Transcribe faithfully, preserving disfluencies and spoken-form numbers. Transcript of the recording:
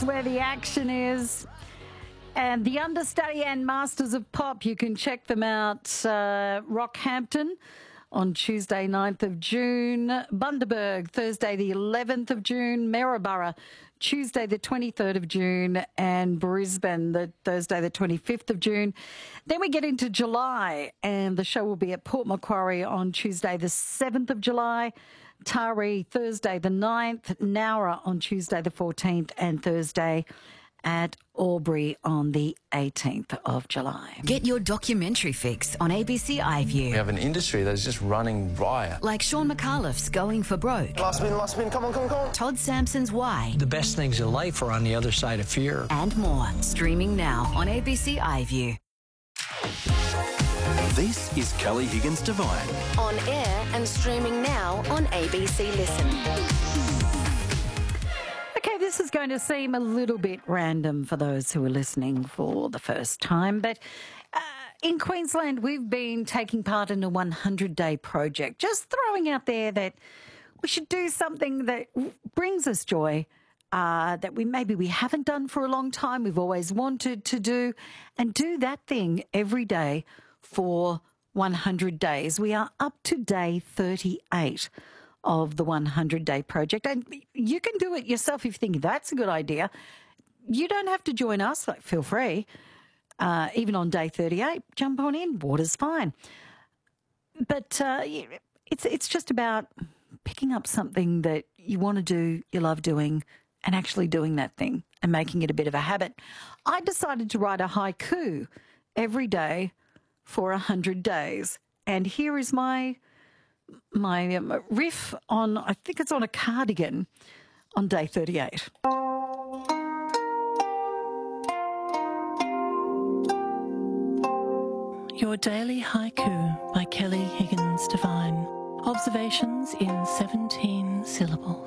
That's where the action is. And the understudy and Masters of Pop, you can check them out. Uh, Rockhampton on Tuesday, ninth of June. Bundaberg, Thursday, the eleventh of June. Maryborough, Tuesday, the twenty-third of June. And Brisbane, the Thursday, the twenty-fifth of June. Then we get into July, and the show will be at Port Macquarie on Tuesday, the seventh of July. Taree, Thursday, the ninth. Nowra on Tuesday, the fourteenth. And Thursday at Albury on the eighteenth of July. Get your documentary fix on A B C iView. We have an industry that's just running riot. Like Sean McAuliffe's Going for Broke. Last spin, last spin, come on, come on, come on. Todd Sampson's Why. The best things in life are on the other side of fear. And more. Streaming now on A B C iView. This is Kelly Higgins Divine. On air and streaming now on A B C Listen. Okay, this is going to seem a little bit random for those who are listening for the first time, but uh, in Queensland, we've been taking part in a one hundred day project, just throwing out there that we should do something that brings us joy, uh, that we maybe we haven't done for a long time, we've always wanted to do, and do that thing every day for one hundred days. We are up to day thirty-eight of the one hundred day project. And you can do it yourself if you think that's a good idea. You don't have to join us, like, feel free. Uh, even on day thirty-eight, jump on in, water's fine. But uh, it's, it's just about picking up something that you want to do, you love doing, and actually doing that thing and making it a bit of a habit. I decided to write a haiku every day for one hundred days. And here is my... my um, riff on, I think it's on a cardigan on day thirty-eight. Your Daily Haiku by Kelly Higgins Divine. Observations in seventeen syllables.